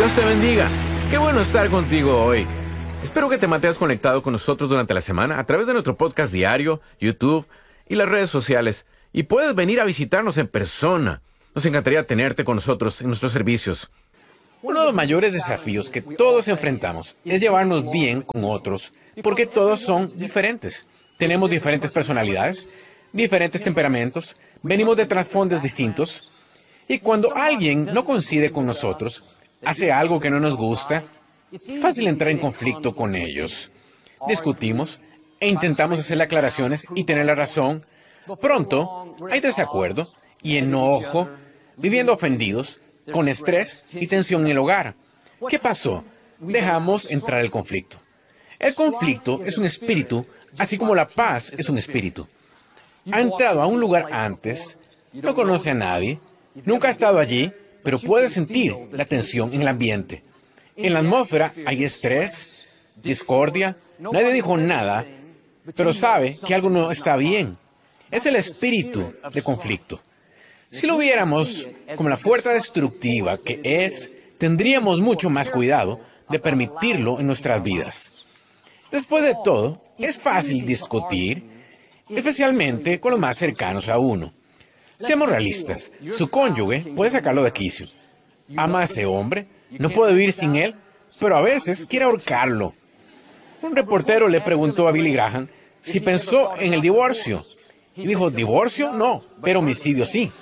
Dios te bendiga. Qué bueno estar contigo hoy. Espero que te mantengas conectado con nosotros durante la semana a través de nuestro podcast diario, YouTube y las redes sociales. Y puedes venir a visitarnos en persona. Nos encantaría tenerte con nosotros en nuestros servicios. Uno de los mayores desafíos que todos enfrentamos es llevarnos bien con otros, porque todos son diferentes. Tenemos diferentes personalidades, diferentes temperamentos, venimos de trasfondos distintos. Y cuando alguien no coincide con nosotros, hace algo que no nos gusta, es fácil entrar en conflicto con ellos. Discutimos e intentamos hacerle aclaraciones y tener la razón. Pronto hay desacuerdo y enojo, viviendo ofendidos, con estrés y tensión en el hogar. ¿Qué pasó? Dejamos entrar el conflicto. El conflicto es un espíritu, así como la paz es un espíritu. Ha entrado a un lugar antes, no conoce a nadie, nunca ha estado allí, pero puede sentir la tensión en el ambiente. En la atmósfera hay estrés, discordia, nadie dijo nada, pero sabe que algo no está bien. Es el espíritu de conflicto. Si lo viéramos como la fuerza destructiva que es, tendríamos mucho más cuidado de permitirlo en nuestras vidas. Después de todo, es fácil discutir, especialmente con los más cercanos a uno. Seamos realistas, su cónyuge puede sacarlo de quicio. Ama a ese hombre, no puede vivir sin él, pero a veces quiere ahorcarlo. Un reportero le preguntó a Billy Graham si pensó en el divorcio. Y dijo, ¿divorcio? No, pero homicidio sí.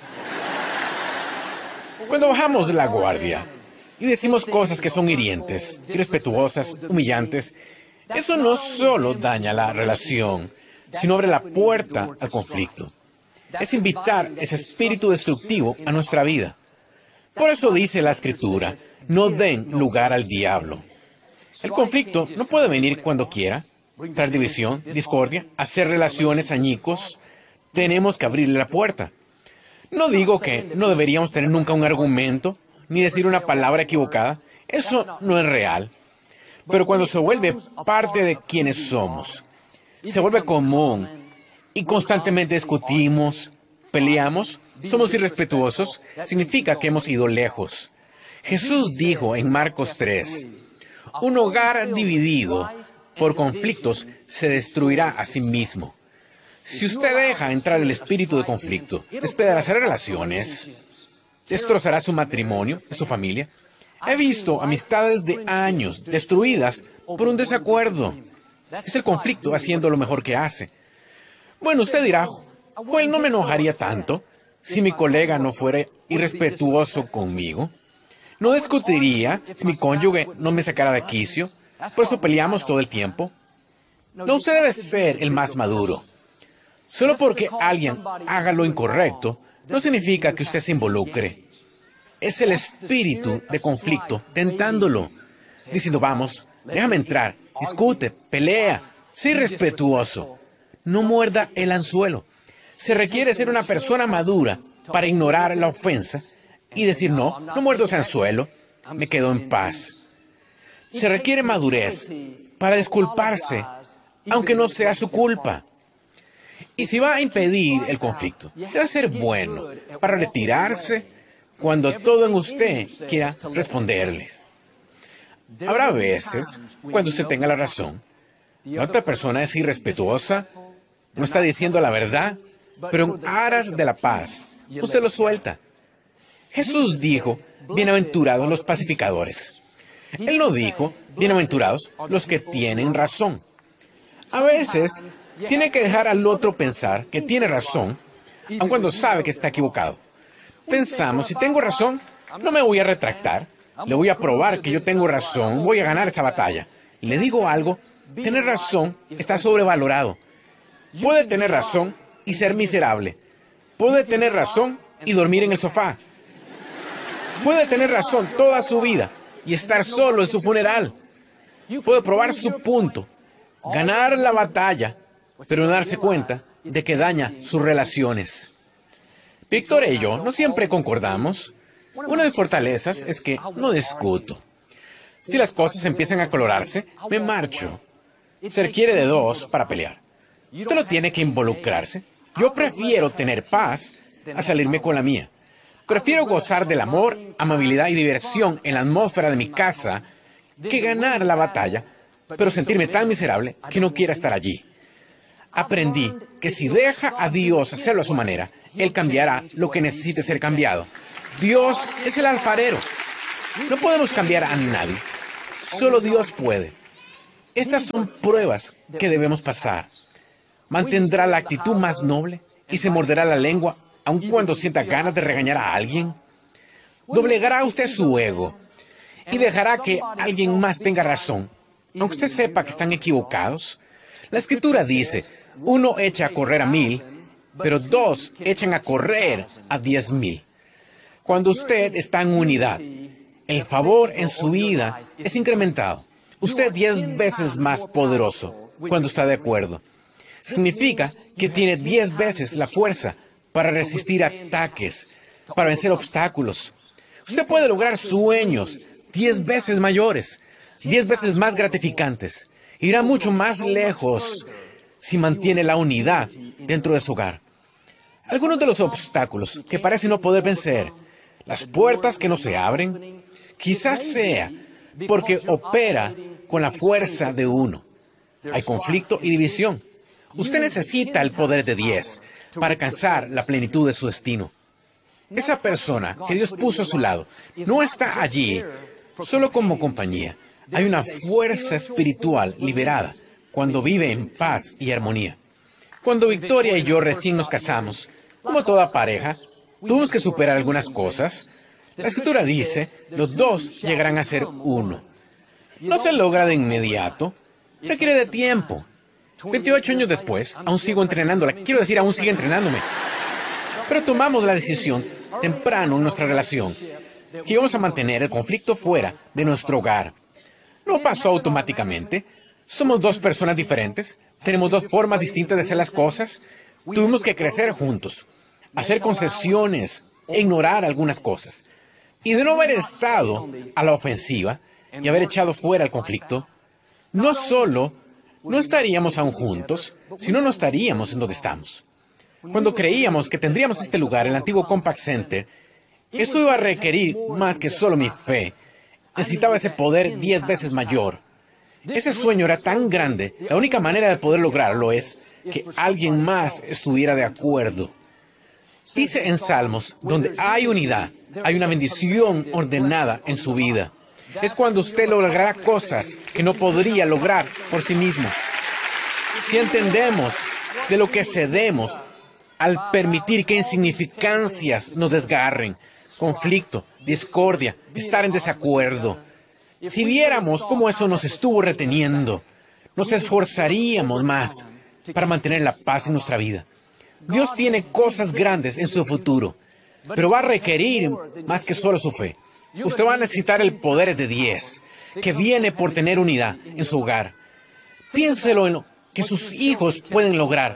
Cuando bajamos la guardia y decimos cosas que son hirientes, irrespetuosas, humillantes, eso no solo daña la relación, sino abre la puerta al conflicto. Es invitar ese espíritu destructivo a nuestra vida. Por eso dice la Escritura, no den lugar al diablo. El conflicto no puede venir cuando quiera, traer división, discordia, hacer relaciones añicos. Tenemos que abrirle la puerta. No digo que no deberíamos tener nunca un argumento, ni decir una palabra equivocada. Eso no es real. Pero cuando se vuelve parte de quienes somos, se vuelve común, y constantemente discutimos, peleamos, somos irrespetuosos, significa que hemos ido lejos. Jesús dijo en Marcos 3, un hogar dividido por conflictos se destruirá a sí mismo. Si usted deja entrar el espíritu de conflicto, despedará relaciones, destrozará su matrimonio y su familia. He visto amistades de años destruidas por un desacuerdo. Es el conflicto haciendo lo mejor que hace. Bueno, usted dirá, pues no me enojaría tanto si mi colega no fuera irrespetuoso conmigo. No discutiría si mi cónyuge no me sacara de quicio. Por eso peleamos todo el tiempo. No, usted debe ser el más maduro. Solo porque alguien haga lo incorrecto, no significa que usted se involucre. Es el espíritu de conflicto tentándolo, diciendo, vamos, déjame entrar, discute, pelea, sé respetuoso. No muerda el anzuelo. Se requiere ser una persona madura para ignorar la ofensa y decir, no muerdo ese anzuelo, me quedo en paz. Se requiere madurez para disculparse, aunque no sea su culpa. Y si va a impedir el conflicto, debe ser bueno para retirarse cuando todo en usted quiera responderles. Habrá veces cuando usted tenga la razón. La otra persona es irrespetuosa, no está diciendo la verdad, pero en aras de la paz, usted lo suelta. Jesús dijo, bienaventurados los pacificadores. Él no dijo, bienaventurados los que tienen razón. A veces, tiene que dejar al otro pensar que tiene razón, aun cuando sabe que está equivocado. Pensamos, si tengo razón, no me voy a retractar, le voy a probar que yo tengo razón, voy a ganar esa batalla. Y le digo algo, tener razón está sobrevalorado. Puede tener razón y ser miserable. Puede tener razón y dormir en el sofá. Puede tener razón toda su vida y estar solo en su funeral. Puede probar su punto, ganar la batalla, pero no darse cuenta de que daña sus relaciones. Víctor y yo no siempre concordamos. Una de mis fortalezas es que no discuto. Si las cosas empiezan a colorarse, me marcho. Se requiere de dos para pelear. Usted no tiene que involucrarse. Yo prefiero tener paz a salirme con la mía. Prefiero gozar del amor, amabilidad y diversión en la atmósfera de mi casa que ganar la batalla, pero sentirme tan miserable que no quiera estar allí. Aprendí que si deja a Dios hacerlo a su manera, Él cambiará lo que necesite ser cambiado. Dios es el alfarero. No podemos cambiar a nadie. Solo Dios puede. Estas son pruebas que debemos pasar. ¿Mantendrá la actitud más noble y se morderá la lengua aun cuando sienta ganas de regañar a alguien? ¿Doblegará usted su ego y dejará que alguien más tenga razón, aunque usted sepa que están equivocados? La Escritura dice, 1 echa a correr a 1000, pero 2 echan a correr a 10,000. Cuando usted está en unidad, el favor en su vida es incrementado. Usted es 10 veces más poderoso cuando está de acuerdo. Significa que tiene 10 veces la fuerza para resistir ataques, para vencer obstáculos. Usted puede lograr sueños 10 veces mayores, 10 veces más gratificantes. Irá mucho más lejos si mantiene la unidad dentro de su hogar. Algunos de los obstáculos que parecen no poder vencer, las puertas que no se abren, quizás sea porque opera con la fuerza de uno. Hay conflicto y división. Usted necesita el poder de 10 para alcanzar la plenitud de su destino. Esa persona que Dios puso a su lado no está allí solo como compañía. Hay una fuerza espiritual liberada cuando vive en paz y armonía. Cuando Victoria y yo recién nos casamos, como toda pareja, tuvimos que superar algunas cosas. La Escritura dice, los dos llegarán a ser uno. No se logra de inmediato, requiere de tiempo. 28 años después, aún sigo entrenándola. Quiero decir, aún sigue entrenándome. Pero tomamos la decisión temprano en nuestra relación que íbamos a mantener el conflicto fuera de nuestro hogar. No pasó automáticamente. Somos dos personas diferentes. Tenemos dos formas distintas de hacer las cosas. Tuvimos que crecer juntos, hacer concesiones e ignorar algunas cosas. Y de no haber estado a la ofensiva y haber echado fuera el conflicto, no solo no estaríamos aún juntos, sino no estaríamos en donde estamos. Cuando creíamos que tendríamos este lugar, el antiguo Compaq Center, eso iba a requerir más que solo mi fe. Necesitaba ese poder 10 veces mayor. Ese sueño era tan grande, la única manera de poder lograrlo es que alguien más estuviera de acuerdo. Dice en Salmos, donde hay unidad, hay una bendición ordenada en su vida. Es cuando usted logrará cosas que no podría lograr por sí mismo. Si entendemos de lo que cedemos al permitir que insignificancias nos desgarren, conflicto, discordia, estar en desacuerdo. Si viéramos cómo eso nos estuvo reteniendo, nos esforzaríamos más para mantener la paz en nuestra vida. Dios tiene cosas grandes en su futuro, pero va a requerir más que solo su fe. Usted va a necesitar el poder de 10, que viene por tener unidad en su hogar. Piénselo en lo que sus hijos pueden lograr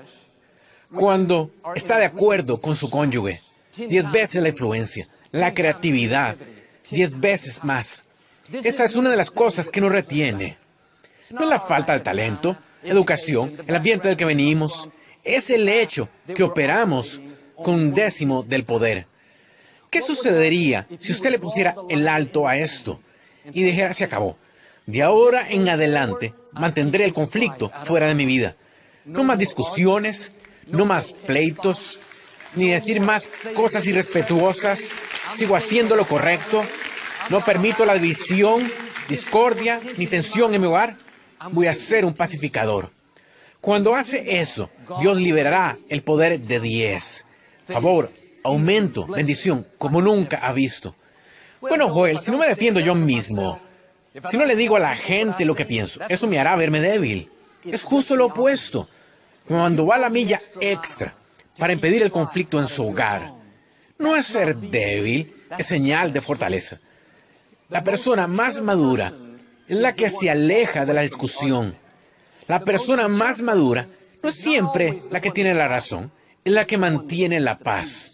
cuando está de acuerdo con su cónyuge. 10 veces la influencia, la creatividad, 10 veces más. Esa es una de las cosas que nos retiene. No es la falta de talento, educación, el ambiente del que venimos. Es el hecho que operamos con 1/10 del poder. ¿Qué sucedería si usted le pusiera el alto a esto y dijera, se acabó? De ahora en adelante mantendré el conflicto fuera de mi vida. No más discusiones, no más pleitos, ni decir más cosas irrespetuosas. Sigo haciendo lo correcto. No permito la división, discordia, ni tensión en mi hogar. Voy a ser un pacificador. Cuando hace eso, Dios liberará el poder de 10. Favor, aumento, bendición, como nunca ha visto. Bueno, Joel, si no me defiendo yo mismo, si no le digo a la gente lo que pienso, eso me hará verme débil. Es justo lo opuesto. Cuando va a la milla extra para impedir el conflicto en su hogar, no es ser débil, es señal de fortaleza. La persona más madura es la que se aleja de la discusión. La persona más madura no es siempre la que tiene la razón, es la que mantiene la paz.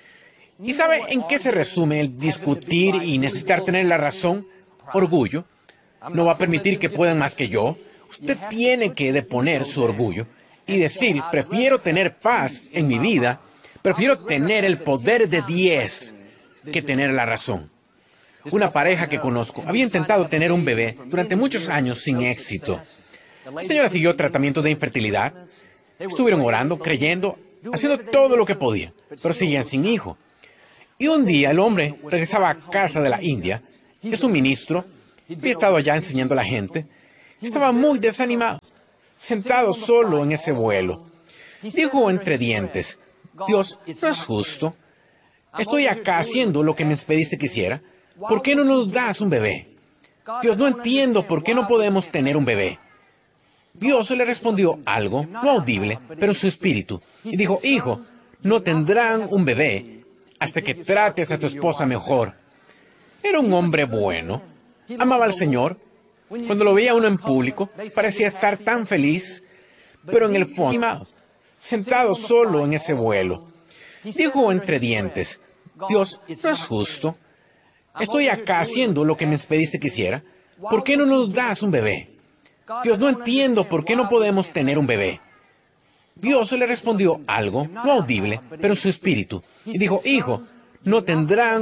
¿Y sabe en qué se resume el discutir y necesitar tener la razón? Orgullo. No va a permitir que puedan más que yo. Usted tiene que deponer su orgullo y decir, prefiero tener paz en mi vida, prefiero tener el poder de 10 que tener la razón. Una pareja que conozco había intentado tener un bebé durante muchos años sin éxito. La señora siguió tratamiento de infertilidad. Estuvieron orando, creyendo, haciendo todo lo que podían, pero seguían sin hijo. Y un día el hombre regresaba a casa de la India. Es un ministro. Había estado allá enseñando a la gente. Estaba muy desanimado, sentado solo en ese vuelo. Dijo entre dientes: Dios, no es justo. Estoy acá haciendo lo que me pediste que hiciera. ¿Por qué no nos das un bebé? Dios, no entiendo por qué no podemos tener un bebé. Dios le respondió algo, no audible, pero en su espíritu. Y dijo: hijo, no tendrán un bebé hasta que trates a tu esposa mejor. Era un hombre bueno. Amaba al Señor. Cuando lo veía uno en público, parecía estar tan feliz, pero en el fondo, sentado solo en ese vuelo. Dijo entre dientes: Dios, no es justo. Estoy acá haciendo lo que me pediste que hiciera. ¿Por qué no nos das un bebé? Dios, no entiendo por qué no podemos tener un bebé. Dios le respondió algo, no audible, pero en su espíritu. Y dijo: hijo, no tendrán